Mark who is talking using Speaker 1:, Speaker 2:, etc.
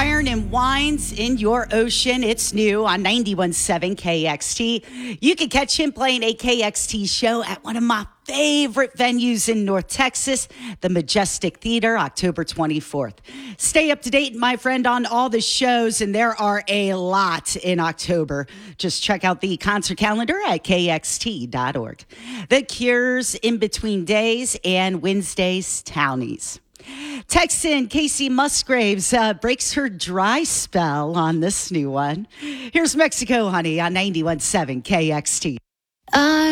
Speaker 1: Iron and Wines in Your Ocean. It's new on 91.7 KXT. You can catch him playing a KXT show at one of my favorite venues in North Texas, the Majestic Theater, October 24th. Stay up to date, my friend, on all the shows, and there are a lot in October. Just check out the concert calendar at kxt.org. The Cure's In Between Days and Wednesday's Townies. Texan Casey Musgraves breaks her dry spell on this new one. Here's Mexico Honey on 91.7 KXT.